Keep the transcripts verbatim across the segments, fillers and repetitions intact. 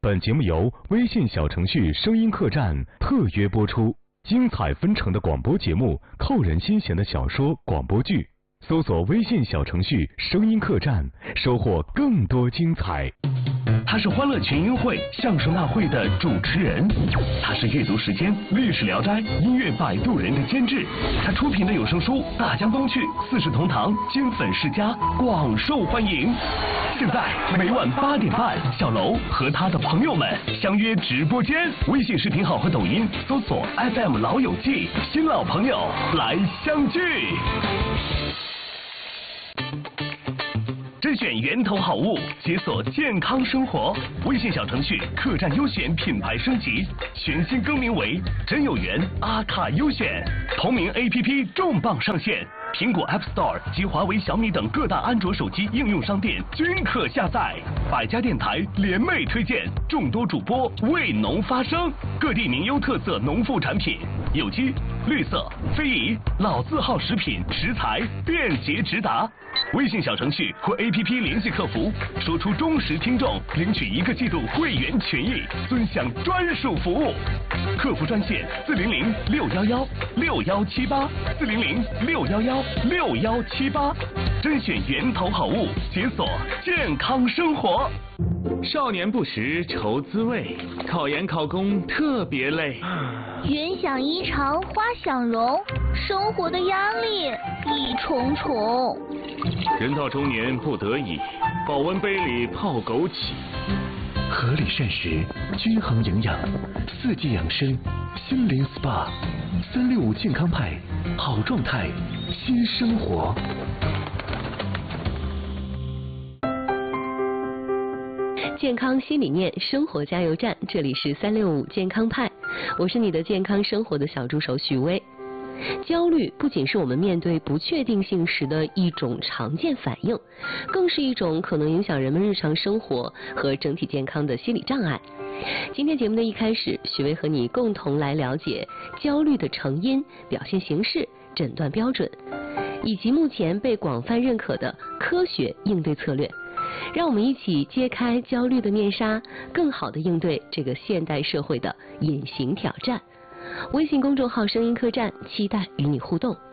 本节目由微信小程序声音客栈特约播出，精彩纷呈的广播节目，扣人心弦的小说广播剧，搜索微信小程序声音客栈，收获更多精彩。 他是欢乐群英会相声大会的主持人，他是阅读时间历史聊斋音乐摆渡人的监制，他出品的有声书《大江东去》四世同堂金粉世家广受欢迎。现在每晚八点半，小楼和他的朋友们相约直播间，微信视频号和抖音搜索 F M 老友记，新老朋友来相聚。甄选源头好物，解锁健康生活。微信小程序客栈优选品牌升级，全新更名为真有缘阿卡优选。同名 A P P 重磅上线，苹果 App Store 及华为、小米等各大安卓手机应用商店均可下载。百家电台联袂推荐，众多主播为农发声，各地名优特色农副产品，有机、绿色、非遗、老字号食品食材便捷直达。微信小程序或 A P P 联系客服，说出忠实听众，领取一个季度会员权益，尊享专属服务。客服专线四零零六幺幺六幺七八四零零六幺幺六幺七八，甄选源头好物，解锁健康生活。 少年不识愁滋味，考研考公特别累。 云想衣裳花想容，生活的压力一重重。 人到中年不得已，保温杯里泡枸杞。 合理膳食，均衡营养，四季养生，心灵 S P A， 三六五健康派，好状态，新生活。 健康新理念，生活加油站，这里是三六五健康派，我是你的健康生活的小助手许巍。焦虑不仅是我们面对不确定性时的一种常见反应，更是一种可能影响人们日常生活和整体健康的心理障碍。今天节目的一开始，许巍和你共同来了解焦虑的成因、表现形式、诊断标准，以及目前被广泛认可的科学应对策略。让我们一起揭开焦虑的面纱，更好地应对这个现代社会的隐形挑战。微信公众号声音客栈，期待与你互动。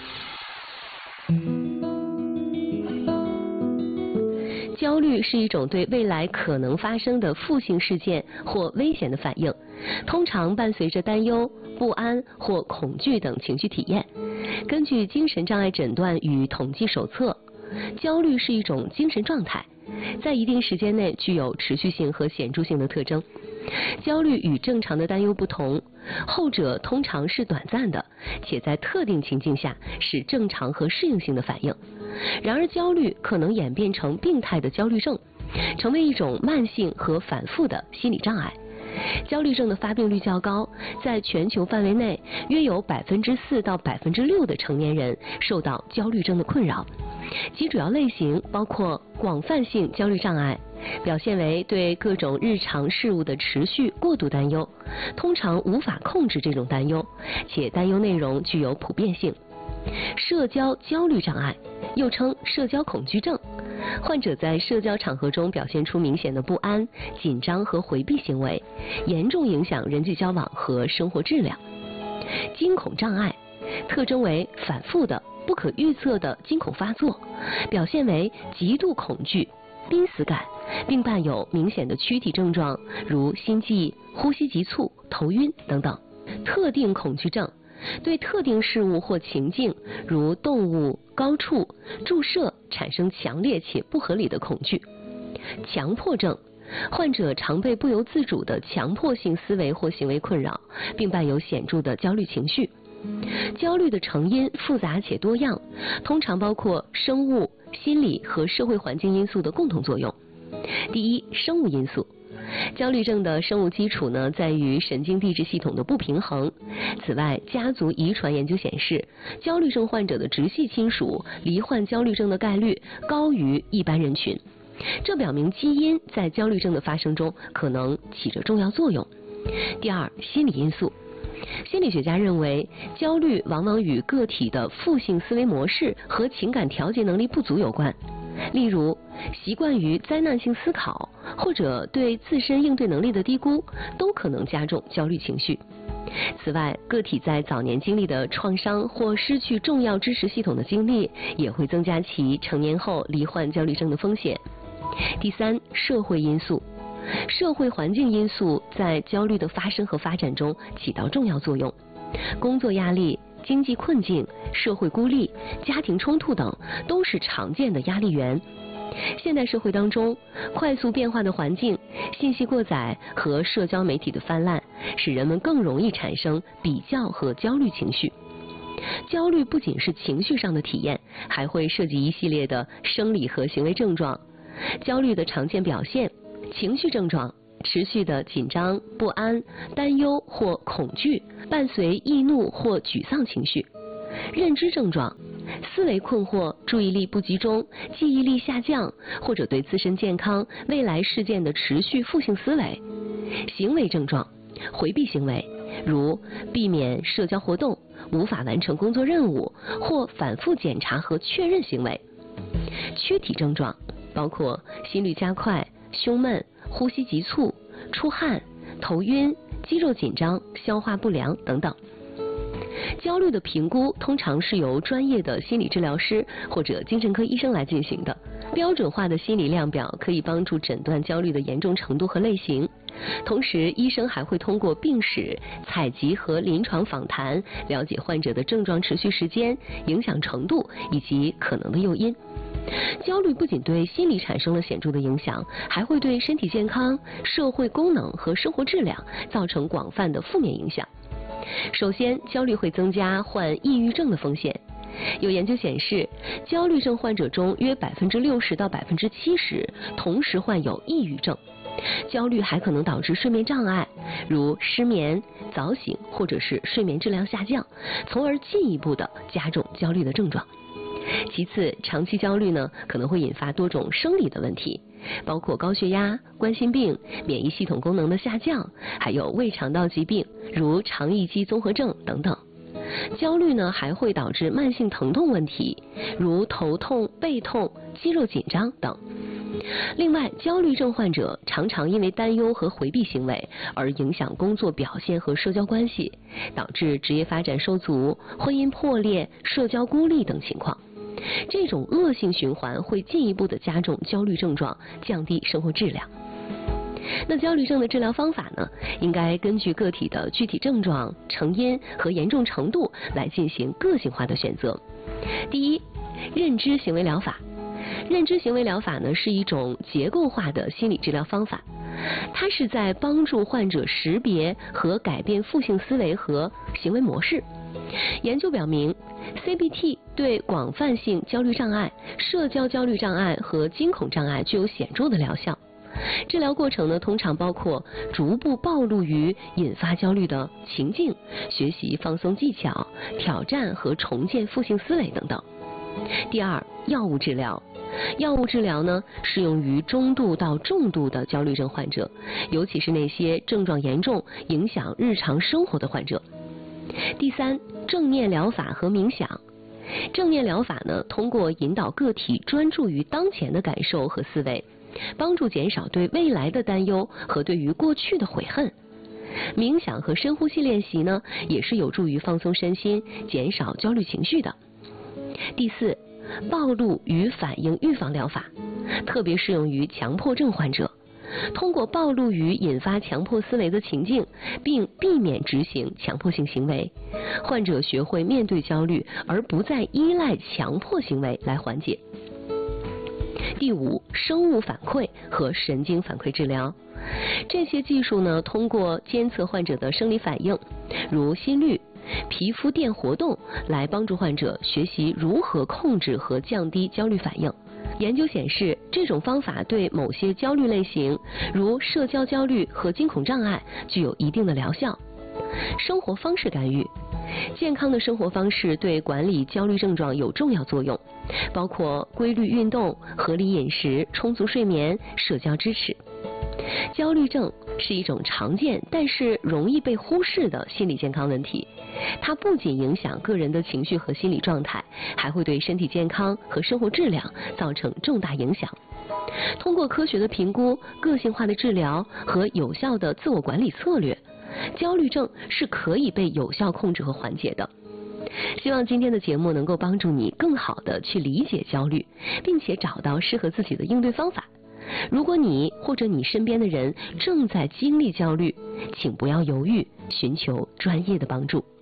焦虑是一种对未来可能发生的负性事件或危险的反应，通常伴随着担忧、不安或恐惧等情绪体验。根据精神障碍诊断与统计手册，焦虑是一种精神状态，在一定时间内具有持续性和显著性的特征。焦虑与正常的担忧不同，后者通常是短暂的，且在特定情境下是正常和适应性的反应。然而焦虑可能演变成病态的焦虑症，成为一种慢性和反复的心理障碍。焦虑症的发病率较高，在全球范围内约有百分之四到百分之六的成年人受到焦虑症的困扰。其主要类型包括广泛性焦虑障碍，表现为对各种日常事物的持续过度担忧，通常无法控制这种担忧，且担忧内容具有普遍性。社交焦虑障碍，又称社交恐惧症，患者在社交场合中表现出明显的不安、紧张和回避行为，严重影响人际交往和生活质量。惊恐障碍，特征为反复的、不可预测的惊恐发作，表现为极度恐惧、濒死感，并伴有明显的躯体症状，如心悸、呼吸急促、头晕等等。特定恐惧症，对特定事物或情境，如动物、高处、注射产生强烈且不合理的恐惧。强迫症，患者常被不由自主的强迫性思维或行为困扰，并伴有显著的焦虑情绪。焦虑的成因复杂且多样，通常包括生物、心理和社会环境因素的共同作用。第一，生物因素。焦虑症的生物基础呢，在于神经递质系统的不平衡。此外，家族遗传研究显示，焦虑症患者的直系亲属罹患焦虑症的概率高于一般人群，这表明基因在焦虑症的发生中可能起着重要作用。第二，心理因素。心理学家认为，焦虑往往与个体的负性思维模式和情感调节能力不足有关。例如， 习惯于灾难性思考，或者对自身应对能力的低估，都可能加重焦虑情绪。此外，个体在早年经历的创伤或失去重要支持系统的经历，也会增加其成年后罹患焦虑症的风险。第三，社会因素。社会环境因素在焦虑的发生和发展中起到重要作用。工作压力、经济困境、社会孤立、家庭冲突等都是常见的压力源。现代社会当中，快速变化的环境、信息过载和社交媒体的泛滥，使人们更容易产生比较和焦虑情绪。焦虑不仅是情绪上的体验，还会涉及一系列的生理和行为症状。焦虑的常见表现：情绪症状，持续的紧张、不安、担忧或恐惧，伴随易怒或沮丧情绪；认知症状，思维困惑、注意力不集中、记忆力下降，或者对自身健康、未来事件的持续负性思维；行为症状，回避行为，如避免社交活动、无法完成工作任务或反复检查和确认行为；躯体症状，包括心率加快、胸闷、呼吸急促、出汗、头晕、肌肉紧张、消化不良等等。焦虑的评估通常是由专业的心理治疗师或者精神科医生来进行的。标准化的心理量表可以帮助诊断焦虑的严重程度和类型。同时，医生还会通过病史、采集和临床访谈，了解患者的症状持续时间、影响程度以及可能的诱因。焦虑不仅对心理产生了显著的影响，还会对身体健康、社会功能和生活质量造成广泛的负面影响。首先，焦虑会增加患抑郁症的风险。有研究显示，焦虑症患者中约百分之六十到百分之七十同时患有抑郁症。焦虑还可能导致睡眠障碍，如失眠、早醒或者是睡眠质量下降，从而进一步的加重焦虑的症状。其次，长期焦虑呢可能会引发多种生理的问题，包括高血压、冠心病、免疫系统功能的下降，还有胃肠道疾病，如肠易激综合症等等。焦虑呢还会导致慢性疼痛问题，如头痛、背痛、肌肉紧张等。另外，焦虑症患者常常因为担忧和回避行为而影响工作表现和社交关系，导致职业发展受阻、婚姻破裂、社交孤立等情况。这种恶性循环会进一步的加重焦虑症状，降低生活质量。那焦虑症的治疗方法呢，应该根据个体的具体症状、成因和严重程度来进行个性化的选择。第一，认知行为疗法。认知行为疗法呢是一种结构化的心理治疗方法，它是在帮助患者识别和改变负性思维和行为模式。研究表明 ，C B T 对广泛性焦虑障碍、社交焦虑障碍和惊恐障碍具有显著的疗效。治疗过程呢，通常包括逐步暴露于引发焦虑的情境，学习放松技巧、挑战和重建负性思维等等。第二，药物治疗。药物治疗呢，适用于中度到重度的焦虑症患者，尤其是那些症状严重、影响日常生活的患者。第三，正念疗法和冥想。正念疗法呢，通过引导个体专注于当前的感受和思维，帮助减少对未来的担忧和对于过去的悔恨。冥想和深呼吸练习呢，也是有助于放松身心、减少焦虑情绪的。第四，暴露与反应预防疗法，特别适用于强迫症患者。通过暴露于引发强迫思维的情境，并避免执行强迫性行为，患者学会面对焦虑，而不再依赖强迫行为来缓解。第五，生物反馈和神经反馈治疗。这些技术呢，通过监测患者的生理反应，如心率、皮肤电活动，来帮助患者学习如何控制和降低焦虑反应。研究显示，这种方法对某些焦虑类型，如社交焦虑和惊恐障碍，具有一定的疗效。生活方式干预。健康的生活方式对管理焦虑症状有重要作用，包括规律运动、合理饮食、充足睡眠、社交支持。焦虑症是一种常见但是容易被忽视的心理健康问题，它不仅影响个人的情绪和心理状态，还会对身体健康和生活质量造成重大影响。 通过科学的评估、个性化的治疗和有效的自我管理策略，焦虑症是可以被有效控制和缓解的。希望今天的节目能够帮助你更好的去理解焦虑，并且找到适合自己的应对方法。如果你或者你身边的人正在经历焦虑，请不要犹豫，寻求专业的帮助。